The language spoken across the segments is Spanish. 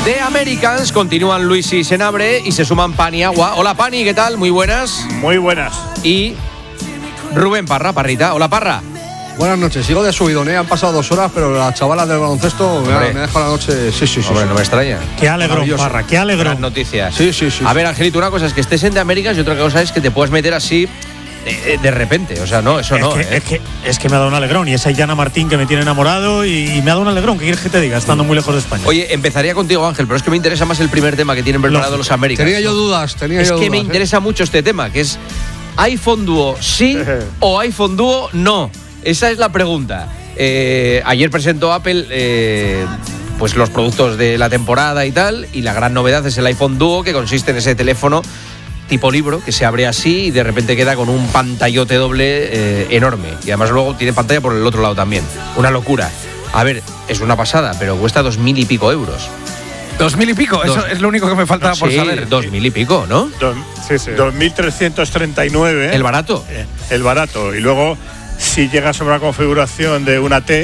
The Americans, continúan Luis y Senabre y se suman Pani Agua. Hola Pani, ¿qué tal? Muy buenas. Muy buenas. Y Rubén Parra, Parrita. Hola Parra. Buenas noches, sigo de subidón, han pasado 2 horas, pero las chavalas del baloncesto me ha dejado la noche. Sí. Hombre, no me extraña. Qué alegrón, Parra, qué alegrón. Buenas noticias. Sí. A ver, Angelito, una cosa es que estés en The Americans y otra cosa es que te puedes meter así de repente. O sea, no, eso no. Es que me ha dado un alegrón. Y esa Yana Martín que me tiene enamorado y me ha dado un alegrón. ¿Qué quieres que te diga? Estando muy lejos de España. Oye, empezaría contigo, Ángel, pero es que me interesa más el primer tema que tienen preparado los Americans. Tenía yo dudas. Es que me interesa mucho este tema, que es iPhone Duo sí o iPhone Duo no. Esa es la pregunta. Ayer presentó Apple pues los productos de la temporada y tal, y la gran novedad es el iPhone Duo, que consiste en ese teléfono tipo libro que se abre así y de repente queda con un pantallote doble enorme. Y además luego tiene pantalla por el otro lado también. Una locura. A ver, es una pasada, pero cuesta 2.000 y pico euros. 2.000 y pico, eso es lo único que me faltaba por saber. 2.000 y pico, ¿no? Sí. 2.339. El barato. El barato. Y luego, si llegas a una configuración de una T,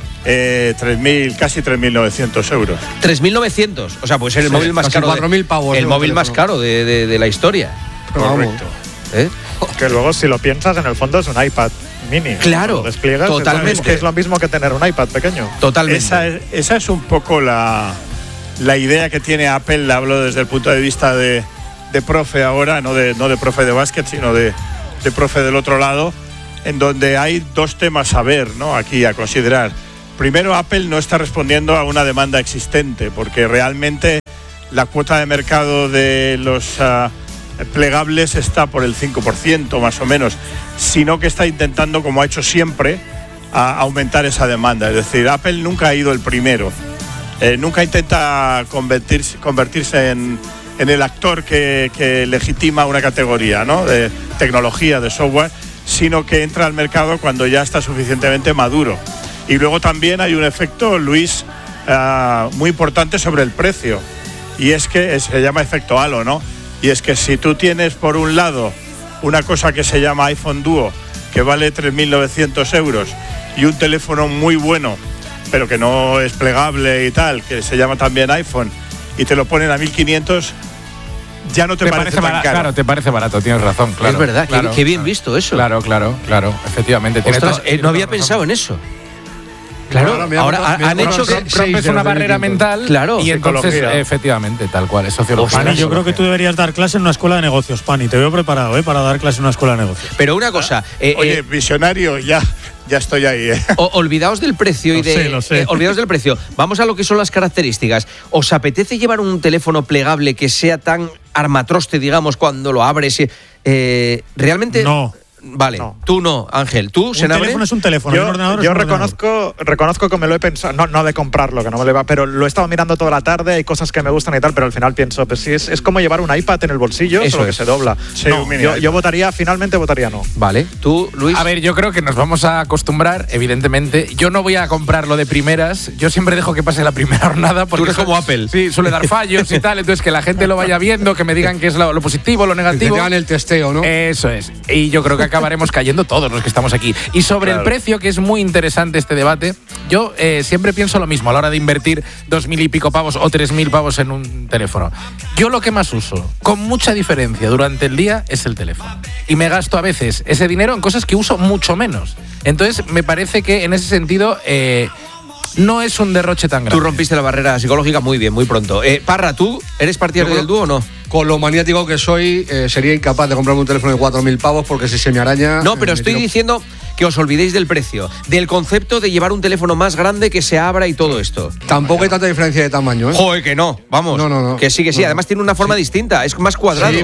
3.000, casi 3.900 euros. 3.900. O sea, puede ser el móvil más caro. 4.000 pavos. El móvil más caro de la historia. Correcto. Que luego, si lo piensas, en el fondo es un iPad mini. Claro, lo despliegas, totalmente. Es que es lo mismo que tener un iPad pequeño. Totalmente. Esa es un poco la idea que tiene Apple. Hablo desde el punto de vista de profe ahora, no de profe de básquet, sino de profe del otro lado, en donde hay 2 temas a ver, ¿no? Aquí a considerar. Primero, Apple no está respondiendo a una demanda existente, porque realmente la cuota de mercado de los plegables está por el 5% más o menos, sino que está intentando, como ha hecho siempre, a aumentar esa demanda. Es decir, Apple nunca ha ido el primero, nunca intenta convertirse en el actor que legitima una categoría, ¿no? De tecnología, de software, sino que entra al mercado cuando ya está suficientemente maduro. Y luego también hay un efecto, Luis, muy importante sobre el precio, y es que se llama efecto halo, ¿no? Y es que si tú tienes por un lado una cosa que se llama iPhone Duo, que vale 3.900 euros, y un teléfono muy bueno, pero que no es plegable y tal, que se llama también iPhone, y te lo ponen a 1.500, ya no te parece tan caro. Claro, te parece barato, tienes razón. Claro, es verdad, claro, qué bien visto eso. Claro, efectivamente. Ostras, no había pensado en eso. Claro, ahora han hecho que rompes una barrera mental, claro, y entonces, efectivamente, tal cual, es sociología. Pani, yo creo que tú deberías dar clase en una escuela de negocios, Pani. Te veo preparado, para dar clase en una escuela de negocios. Pero una cosa… Oye, visionario, ya estoy ahí, Olvidaos del precio Lo sé. olvidaos del precio. Vamos a lo que son las características. ¿Os apetece llevar un teléfono plegable que sea tan armatroste, digamos, cuando lo abres? Realmente… No. Vale, No. Tú no, Ángel. ¿Tú, Senabre? Un teléfono es un teléfono, un ordenador es Yo un ordenador. reconozco que me lo he pensado, no de comprarlo, que no me lo va, pero lo he estado mirando toda la tarde, hay cosas que me gustan y tal, pero al final pienso, pues sí, es como llevar un iPad en el bolsillo, Eso solo que es. se dobla. Sí, No, un mini yo finalmente votaría no. Vale. ¿Tú, Luis? A ver, yo creo que nos vamos a acostumbrar, evidentemente. Yo no voy a comprarlo de primeras. Yo siempre dejo que pase la primera jornada. Porque tú eres como Apple. Sí, suele dar fallos y tal. Entonces, que la gente lo vaya viendo, que me digan qué es lo positivo, lo Que negativo. te hagan el testeo, ¿no? Eso es. Y yo creo que acabaremos cayendo todos los que estamos aquí. Y sobre el precio, que es muy interesante este debate, yo siempre pienso lo mismo a la hora de invertir 2.000 y pico pavos o 3.000 pavos en un teléfono. Yo lo que más uso, con mucha diferencia durante el día, es el teléfono. Y me gasto a veces ese dinero en cosas que uso mucho menos. Entonces, me parece que en ese sentido… no es un derroche tan grande. Tú rompiste la barrera psicológica muy bien, muy pronto. Parra, ¿tú eres partidario del Duo o no? Con lo maniático que soy, sería incapaz de comprarme un teléfono de 4.000 pavos porque si se me araña… No, pero estoy diciendo que os olvidéis del precio, del concepto de llevar un teléfono más grande que se abra y todo esto. Tampoco hay tanta diferencia de tamaño, ¿eh? Joder, que no, vamos. No. Que sí. No. Además tiene una forma distinta, es más cuadrado.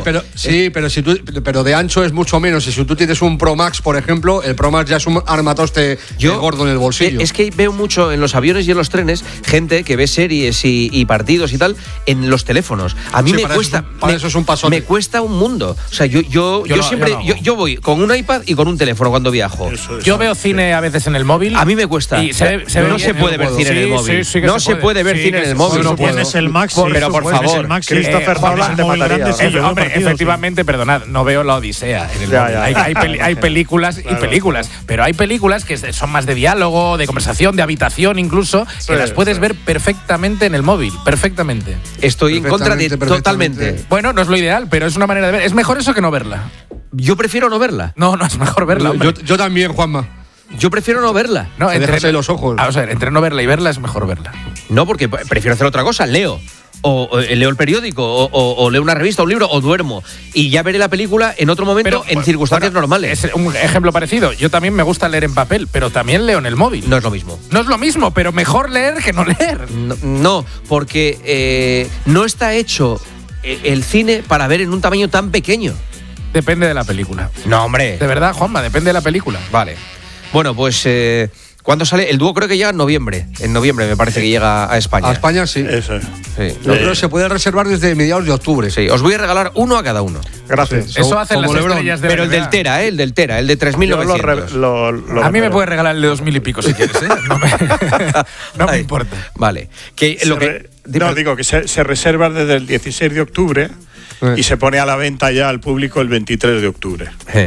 Pero de ancho es mucho menos. Y si tú tienes un Pro Max, por ejemplo, el Pro Max ya es un armatoste gordo en el bolsillo. Es que veo mucho en los aviones y en los trenes gente que ve series y partidos y tal en los teléfonos. A mí me cuesta… Eso es un pasote. Me cuesta un mundo. O sea, yo siempre… Yo voy con un iPad y con un teléfono cuando viajo. eso. Yo veo cine a veces en el móvil. A mí me cuesta. Y no se puede ver cine en el móvil. No se puede ver cine en el móvil. No tienes el Max. Pero por favor, Christopher Nolan te mataría. Hombre, efectivamente, perdonad, no veo la Odisea en el móvil. Hay películas y películas, pero hay películas que son más de diálogo, de conversación, de habitación incluso, que las puedes ver perfectamente en el móvil, perfectamente. Estoy en contra de totalmente. Bueno, no es lo ideal, pero es una manera de ver. Es mejor eso que no verla. Yo prefiero no verla. No es mejor verla. Yo también, Juanma. Yo prefiero no verla. No, entre los ojos. Vamos a ver, entre no verla y verla es mejor verla. No, porque prefiero hacer otra cosa. Leo el periódico, o leo una revista, un libro, o duermo. Y ya veré la película en otro momento, en circunstancias normales. Es un ejemplo parecido. Yo también me gusta leer en papel, pero también leo en el móvil. No es lo mismo. No es lo mismo, pero mejor leer que no leer. No, porque no está hecho el cine para ver en un tamaño tan pequeño. Depende de la película. No, hombre. De verdad, Juanma, depende de la película. Vale. Bueno, pues ¿cuándo sale? El dúo creo que llega en noviembre. En noviembre me parece que llega a España. A España sí. Eso. Sí. Yo creo que se puede reservar desde mediados de octubre. Sí, os voy a regalar uno a cada uno. Gracias. Eso hacen las Lebron. estrellas de Pero el NBA. del Tera, el del Tera, el de 3.900. A mí me puedes regalar el de 2.000 y pico si quieres, ¿eh? No me importa. Vale. Digo que se reserva desde el 16 de octubre y se pone a la venta ya al público el 23 de octubre.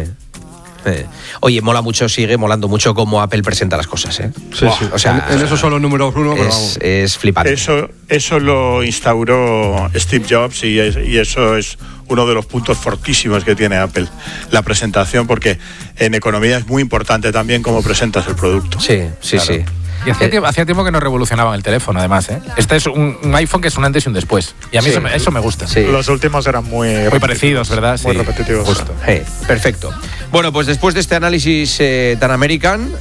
Oye, sigue molando mucho cómo Apple presenta las cosas, ¿eh? Sí. O sea, en eso son los números uno, pero vamos. Es flipante. Eso lo instauró Steve Jobs y eso es uno de los puntos fortísimos que tiene Apple, la presentación, porque en economía es muy importante también cómo presentas el producto. Sí. Y hacía tiempo que no revolucionaban el teléfono, además, ¿eh? Este es un iPhone que es un antes y un después. Y a mí eso me gusta. Sí. Los últimos eran muy parecidos, ¿verdad? Muy repetitivos. Justo. Perfecto. Bueno, pues después de este análisis tan americano,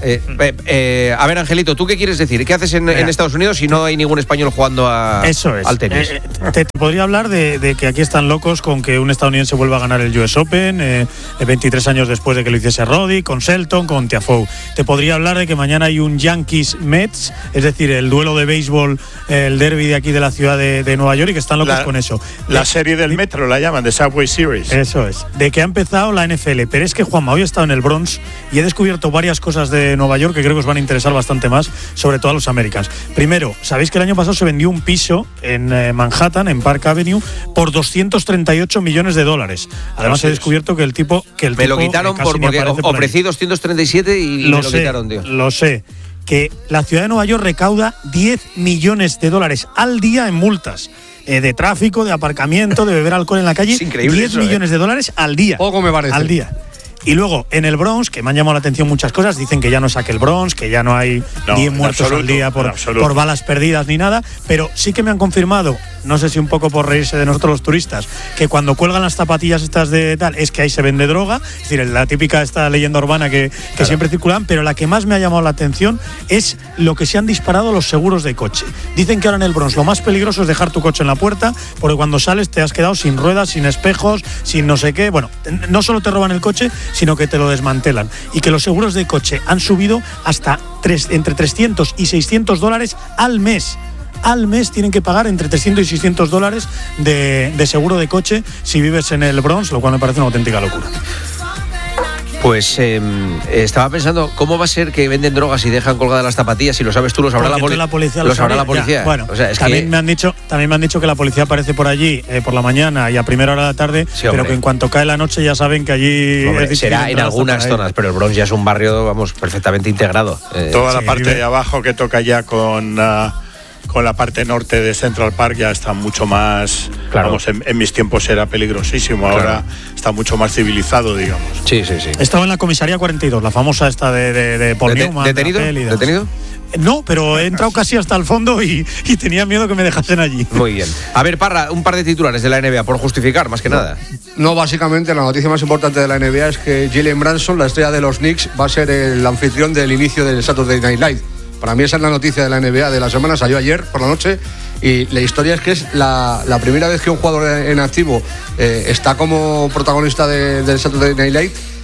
a ver, Angelito, ¿tú qué quieres decir? ¿Qué haces en Estados Unidos si no hay ningún español jugando al tenis? Te podría hablar de que aquí están locos con que un estadounidense vuelva a ganar el US Open 23 años después de que lo hiciese Roddick, con Shelton, con Tiafoe. Te podría hablar de que mañana hay un Yankees-Mets, es decir, el duelo de béisbol, el derby de aquí de la ciudad de Nueva York, y que están locos con eso. La serie del metro la llaman, de Subway Series. Eso es. De que ha empezado la NFL. Pero es que, Juanma, hoy he estado en el Bronx y he descubierto varias cosas de Nueva York que creo que os van a interesar bastante más, sobre todo a los Americans. Primero, ¿sabéis que el año pasado se vendió un piso en Manhattan, en Park Avenue, por $238 millones? Además, he descubierto que el tipo... me lo quitaron porque ofrecí 237 y me lo quitaron, tío. Lo sé. Que la ciudad de Nueva York recauda $10 millones al día en multas. De tráfico, de aparcamiento, de beber alcohol en la calle. Es increíble. $10 millones al día. Poco me parece. Al día. Y luego, en el Bronx, que me han llamado la atención muchas cosas, dicen que ya no saque el Bronx, que ya no hay 10 muertos al día por balas perdidas ni nada, pero sí que me han confirmado, no sé si un poco por reírse de nosotros los turistas, que cuando cuelgan las zapatillas estas de tal, es que ahí se vende droga, es decir, la típica esta leyenda urbana que siempre circulan, pero la que más me ha llamado la atención es lo que se han disparado los seguros de coche. Dicen que ahora en el Bronx lo más peligroso es dejar tu coche en la puerta, porque cuando sales te has quedado sin ruedas, sin espejos, sin no sé qué. Bueno, no solo te roban el coche, sino que te lo desmantelan. Y que los seguros de coche han subido hasta entre $300 y $600 al mes. Al mes tienen que pagar entre $300 y $600 de seguro de coche si vives en el Bronx, lo cual me parece una auténtica locura. Pues estaba pensando, ¿cómo va a ser que venden drogas y dejan colgadas las zapatillas? Si lo sabes tú, lo sabrá la policía. Lo sabrá la policía. Bueno, o sea, también me han dicho que la policía aparece por allí por la mañana y a primera hora de la tarde, sí, pero que en cuanto cae la noche ya saben que allí... Hombre, será en algunas zonas, pero el Bronx ya es un barrio, vamos, perfectamente integrado. Toda la parte de abajo que toca ya con la parte norte de Central Park ya está mucho más... Claro. Vamos, en mis tiempos era peligrosísimo, claro. Ahora está mucho más civilizado, digamos. Sí. Estaba en la comisaría 42, la famosa esta de Paul Newman. ¿Detenido? No, pero he entrado casi hasta el fondo y tenía miedo que me dejasen allí. Muy bien. A ver, Parra, un par de titulares de la NBA, por justificar, más que nada. No, básicamente la noticia más importante de la NBA es que Jalen Brunson, la estrella de los Knicks, va a ser el anfitrión del inicio del Saturday Night Live. Para mí esa es la noticia de la NBA de la semana, salió ayer por la noche y la historia es que es la primera vez que un jugador en activo está como protagonista del Saturday Night Live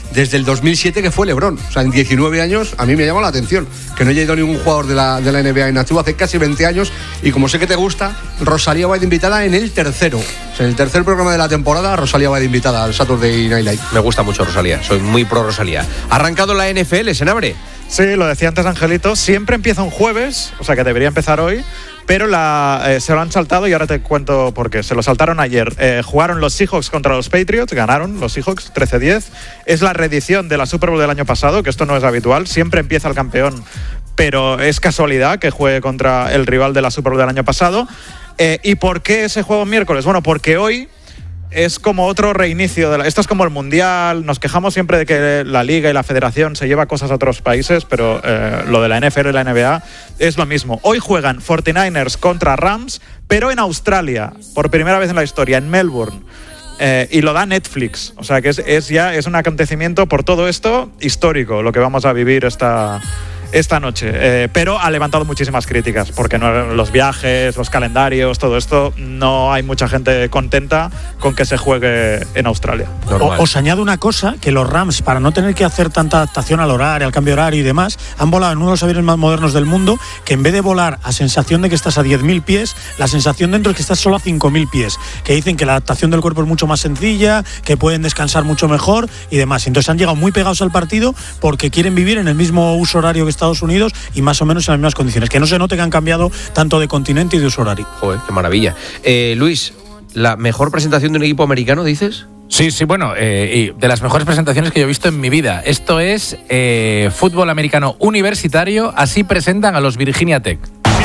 desde el 2007 que fue LeBron. O sea, en 19 años a mí me llama la atención que no haya ido ningún jugador de la NBA inactivo hace casi 20 años, y como sé que te gusta, Rosalía va de invitada en el tercero. O sea, en el tercer programa de la temporada, Rosalía va de invitada al Saturday Night Live. Me gusta mucho Rosalía, soy muy pro Rosalía. ¿Ha arrancado la NFL, Senabre? Sí, lo decía antes Angelito, siempre empieza un jueves, o sea que debería empezar hoy, pero se lo han saltado y ahora te cuento por qué. Se lo saltaron ayer. Jugaron los Seahawks contra los Patriots, ganaron los Seahawks 13-10. Es la reedición de la Super Bowl del año pasado, que esto no es habitual, siempre empieza el campeón, pero es casualidad que juegue contra el rival de la Super Bowl del año pasado. ¿Y por qué ese juego miércoles? Bueno, porque hoy es como otro reinicio. Esto es como el Mundial. Nos quejamos siempre de que la Liga y la Federación se lleva cosas a otros países, pero lo de la NFL y la NBA es lo mismo. Hoy juegan 49ers contra Rams, pero en Australia, por primera vez en la historia, en Melbourne. Y lo da Netflix. O sea que es un acontecimiento por todo esto histórico, lo que vamos a vivir esta noche, pero ha levantado muchísimas críticas porque los viajes, los calendarios, todo esto, no hay mucha gente contenta con que se juegue en Australia. Os añado una cosa, que los Rams, para no tener que hacer tanta adaptación al horario, al cambio de horario y demás, han volado en uno de los aviones más modernos del mundo, que en vez de volar a sensación de que estás a 10.000 pies, la sensación dentro es que estás solo a 5.000 pies, que dicen que la adaptación del cuerpo es mucho más sencilla, que pueden descansar mucho mejor y demás. Entonces han llegado muy pegados al partido porque quieren vivir en el mismo uso horario que Estados Unidos y más o menos en las mismas condiciones, que no se note que han cambiado tanto de continente y de uso horario. Joder, qué maravilla. Luis, ¿la mejor presentación de un equipo americano, dices? Sí, bueno, y de las mejores presentaciones que yo he visto en mi vida. Esto es fútbol americano universitario, así presentan a los Virginia Tech.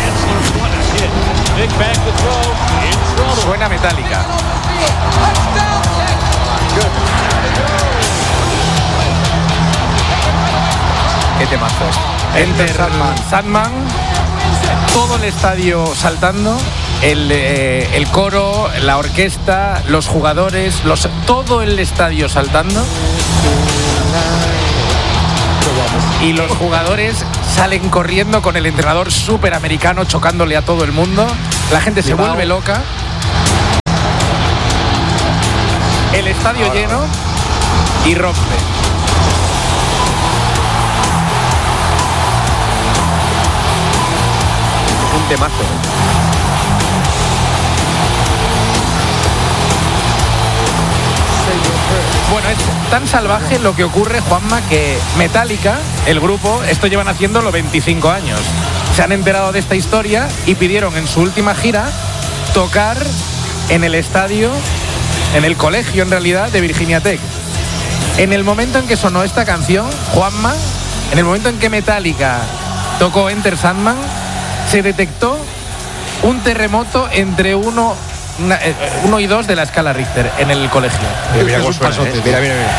Suena metálica. ¿Qué temazo es? Enter Sandman, todo el estadio saltando, el coro, la orquesta, los jugadores, todo el estadio saltando. Y los jugadores salen corriendo con el entrenador súper americano chocándole a todo el mundo. La gente se vuelve loca. El estadio lleno y rompe. Un temazo. Bueno, es tan salvaje lo que ocurre, Juanma, que Metallica, el grupo, esto llevan haciéndolo 25 años. Se han enterado de esta historia y pidieron en su última gira tocar en el estadio, en el colegio en realidad, de Virginia Tech. En el momento en que sonó esta canción, Juanma, en el momento en que Metallica tocó Enter Sandman, se detectó un terremoto entre 1 y 2 de la escala Richter en el colegio. Mira cómo suena, mira.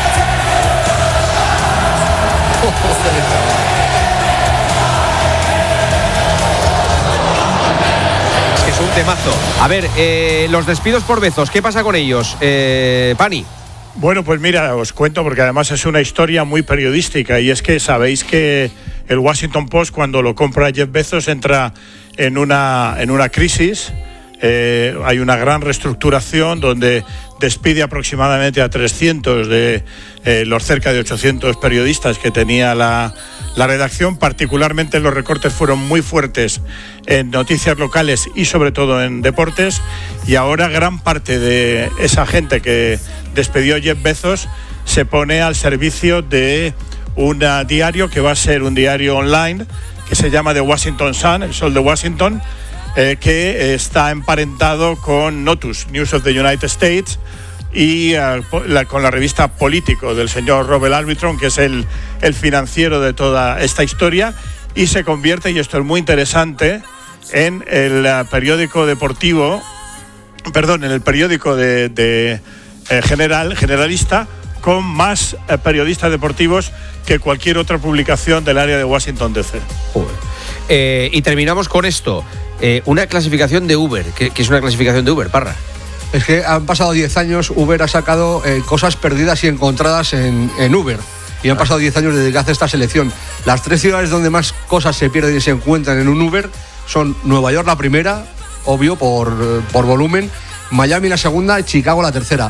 Es que es un temazo. A ver, los despidos por Bezos, ¿qué pasa con ellos? Pani. Bueno, pues mira, os cuento porque además es una historia muy periodística, y es que sabéis que el Washington Post, cuando lo compra Jeff Bezos, entra en una crisis. Hay una gran reestructuración donde despide aproximadamente a 300 de los cerca de 800 periodistas que tenía la redacción. Particularmente los recortes fueron muy fuertes en noticias locales y sobre todo en deportes, y ahora gran parte de esa gente que despedió Jeff Bezos se pone al servicio de un diario que va a ser un diario online que se llama The Washington Sun, el Sol de Washington, que está emparentado con Notus, News of the United States, y con la revista Político del señor Robert Arbitron, que es el financiero de toda esta historia, y se convierte, y esto es muy interesante, en el periódico deportivo, en el periódico generalista, con más periodistas deportivos que cualquier otra publicación del área de Washington DC. Y terminamos con esto. Una clasificación de Uber. ¿Qué es una clasificación de Uber, Parra? Es que han pasado 10 años, Uber ha sacado cosas perdidas y encontradas en Uber. Y han pasado 10 años desde que hace esta selección. Las 3 ciudades donde más cosas se pierden y se encuentran en un Uber son Nueva York la primera, obvio, por volumen, Miami la segunda y Chicago la tercera.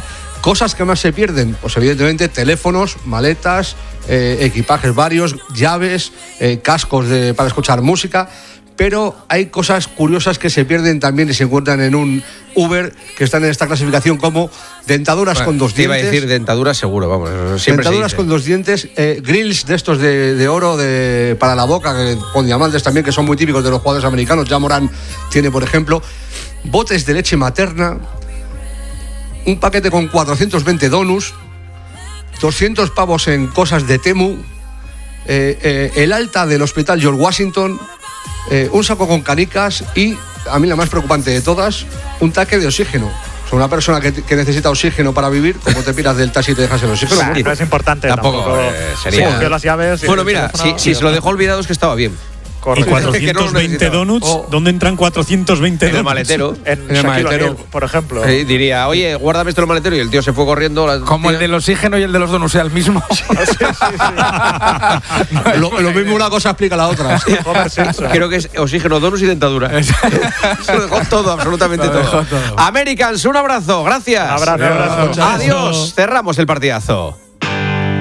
Cosas que más se pierden, pues evidentemente teléfonos, maletas, equipajes varios, llaves, cascos para escuchar música. Pero hay cosas curiosas que se pierden también y se encuentran en un Uber, que están en esta clasificación como dentaduras con 2 dientes. Iba a decir dentaduras seguro, vamos. Siempre dentaduras con 2 dientes, grills de estos de oro para la boca, con diamantes también, que son muy típicos de los jugadores americanos. Ja Morant tiene, por ejemplo, botes de leche materna, un paquete con 420 donuts, 200 pavos en cosas de Temu, el alta del hospital George Washington, un saco con canicas y, a mí la más preocupante de todas, un tanque de oxígeno. O sea, una persona que necesita oxígeno para vivir, como te piras del taxi y te dejas el oxígeno. No es importante tampoco sería. Cogió las llaves. Bueno, mira, si se lo dejó olvidado es que estaba bien. Y 420 donuts, ¿dónde entran 420 donuts? En el maletero. En el maletero, por ejemplo. Diría, oye, guárdame esto en el maletero, y el tío se fue corriendo. Como el del oxígeno y el de los donuts sea el mismo. Lo mismo, una cosa explica la otra. Creo que es oxígeno, donuts y dentadura. Se lo dejó todo, absolutamente todo. Americans, un abrazo, gracias. Un abrazo. Adiós, cerramos el partidazo.